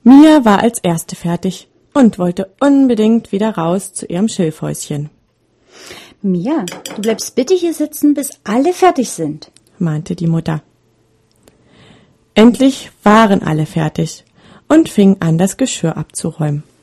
Mia war als Erste fertig und wollte unbedingt wieder raus zu ihrem Schilfhäuschen. Mia, du bleibst bitte hier sitzen, bis alle fertig sind, meinte die Mutter. Endlich waren alle fertig und fingen an, das Geschirr abzuräumen.